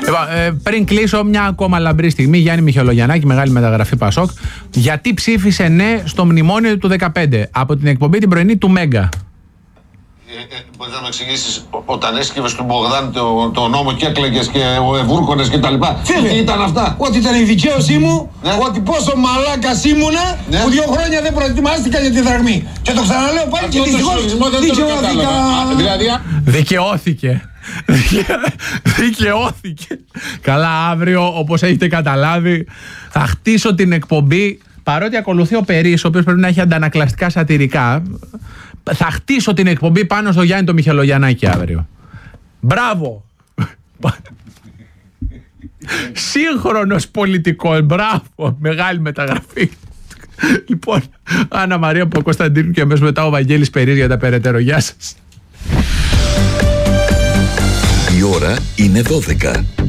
Πριν κλείσω, μια ακόμα λαμπρή στιγμή. Γιάννη Μιχελογιαννάκη, μεγάλη μεταγραφή Πασόκ. Γιατί ψήφισε ναι στο μνημόνιο του 2015 από την εκπομπή την πρωινή του Μέγκα. Μπορείς να μου εξηγήσεις, όταν έσκυβες του Μπογδάν το νόμο και έκλαιγες και βούρκονες και τα λοιπά, τι ήταν αυτά? Ότι ήταν η δικαίωσή μου, ότι πόσο μαλάκας ήμουνα που 2 χρόνια δεν προετοιμάστηκα για τη δραγμή. Και το ξαναλέω πάλι και δυστυχώς δικαιώθηκα. Δικαιώθηκε. Καλά, αύριο, όπως έχετε καταλάβει, θα χτίσω την εκπομπή. Παρότι ακολουθεί ο Περής, ο οποίος πρέπει να έχει αντανακλαστικά σατυρικά, θα χτίσω την εκπομπή πάνω στο Γιάννη το Μιχελογιαννάκη αύριο. Μπράβο! Σύγχρονος πολιτικός, μπράβο! Μεγάλη μεταγραφή. Λοιπόν, Άννα Μαρία Παπακοσταντίνου και αμέσως μετά ο Βαγγέλης Περής για τα περαιτέρω. Γεια σας. Η ώρα είναι 12.